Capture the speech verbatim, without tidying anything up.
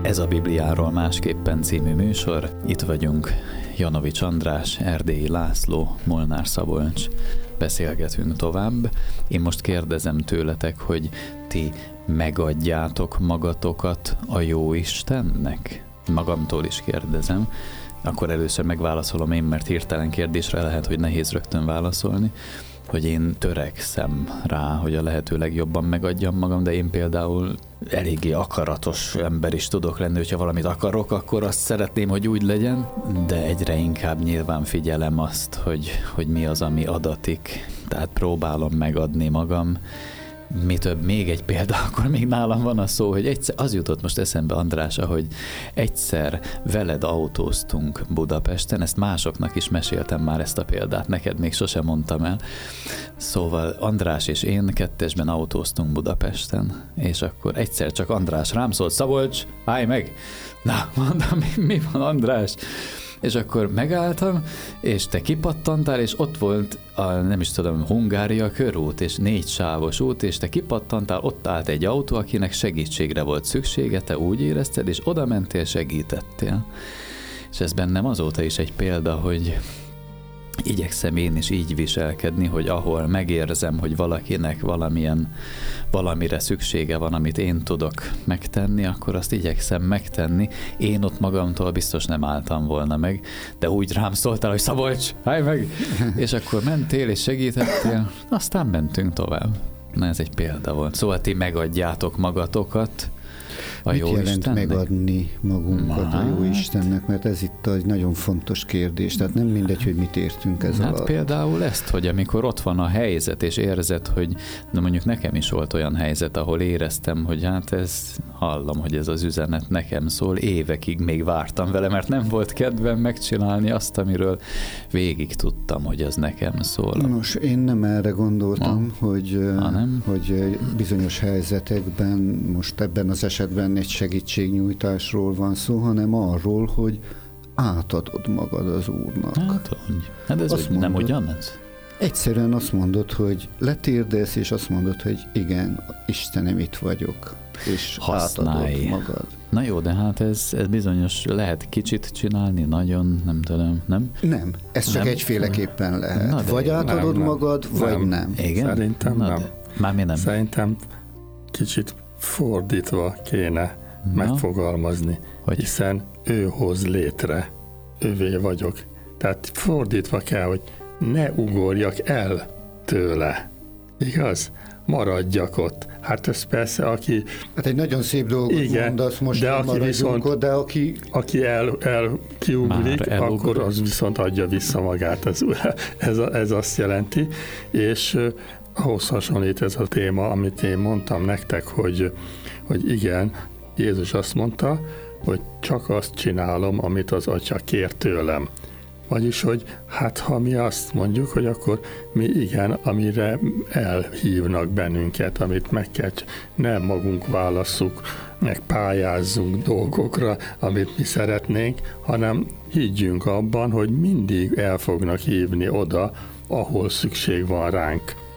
Ez a Bibliáról másképpen című műsor. Itt vagyunk Janovics András, Erdélyi László, Molnár Szabolcs. Beszélgetünk tovább. Én most kérdezem tőletek, hogy ti megadjátok magatokat a Jóistennek? Magamtól is kérdezem. Akkor először megválaszolom én, mert hirtelen kérdésre lehet, hogy nehéz rögtön válaszolni, hogy én törekszem rá, hogy a lehető legjobban megadjam magam, de én például eléggé akaratos ember is tudok lenni, hogyha valamit akarok, akkor azt szeretném, hogy úgy legyen, de egyre inkább nyilván figyelem azt, hogy, hogy mi az, ami adatik. Tehát próbálom megadni magam. Mi több, még egy példa, akkor még nálam van a szó, hogy egyszer, az jutott most eszembe, András, hogy egyszer veled autóztunk Budapesten, ezt másoknak is meséltem már ezt a példát, neked még sosem mondtam el. Szóval András és én kettesben autóztunk Budapesten, és akkor egyszer csak András rám szólt: Szabolcs, állj meg! Na, mondom, mi, mi van, András? És akkor megálltam, és te kipattantál, és ott volt a, nem is tudom, Hungária körút, és négy sávos út, és te kipattantál, ott állt egy autó, akinek segítségre volt szüksége, te úgy érezted, és oda mentél, segítettél. És ez bennem azóta is egy példa, hogy igyekszem én is így viselkedni, hogy ahol megérzem, hogy valakinek valamilyen, valamire szüksége van, amit én tudok megtenni, akkor azt igyekszem megtenni. Én ott magamtól biztos nem álltam volna meg, de úgy rám szóltál, hogy Szabolcs, állj meg! És akkor mentél és segítettél, aztán mentünk tovább. Na, ez egy példa volt. Szóval ti megadjátok magatokat a Mit jó jelent Istennek? Megadni magunkat Hát. a jó Istennek, mert ez itt egy nagyon fontos kérdés, tehát nem mindegy, hogy mit értünk ez Hát alatt. például ezt, hogy amikor ott van a helyzet, és érzed, hogy na mondjuk nekem is volt olyan helyzet, ahol éreztem, hogy hát ez, hallom, hogy ez az üzenet nekem szól, évekig még vártam vele, mert nem volt kedvem megcsinálni azt, amiről végig tudtam, hogy ez nekem szól. Nos, én nem erre gondoltam, Ha. hogy, Ha, nem? hogy bizonyos helyzetekben, most ebben az esetben egy segítségnyújtásról van szó, hanem arról, hogy átadod magad az Úrnak. Hát, úgy. Hát ez Azt úgy, nem mondod. ugyanaz? Egyszerűen azt mondod, hogy letérdelsz, és azt mondod, hogy igen, Istenem, itt vagyok, és Használj. átadod magad. Na jó, de hát ez, ez bizonyos, lehet kicsit csinálni, nagyon, nem tudom, nem? Nem, ez csak Nem? egyféleképpen lehet. Na de vagy jó. átadod Nem, nem. magad, vagy Nem. nem. Igen? Szerintem Na nem. de- Mármi nem. Szerintem kicsit fordítva kéne Na. megfogalmazni, Hogy? hiszen ő hoz létre, ővé vagyok. Tehát fordítva kell, hogy ne ugorjak el tőle. Igaz? Maradjak ott. Hát ez persze, aki, Hát egy nagyon szép dolgot Igen, mondasz, most de nem aki maradjunk viszont- ott, de aki aki el, el kiugrik, Már elugrik. akkor az viszont adja vissza magát. Ez, ez, ez azt jelenti. És uh, ahhoz hasonlít ez a téma, amit én mondtam nektek, hogy, hogy igen, Jézus azt mondta, hogy csak azt csinálom, amit az Atya kér tőlem. Vagyis, hogy hát ha mi azt mondjuk, hogy akkor mi igen, amire elhívnak bennünket, amit meg kell, nem magunk válasszuk, meg pályázzunk dolgokra, amit mi szeretnénk, hanem higgyünk abban, hogy mindig el fognak hívni oda, ahol szükség van ránk.